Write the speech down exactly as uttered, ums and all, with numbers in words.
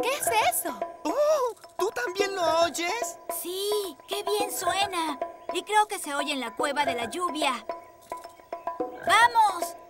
¿Qué es eso? ¡Oh! ¿Tú también lo oyes? Sí, qué bien suena. Y creo que se oye en la cueva de la lluvia. ¡Vamos!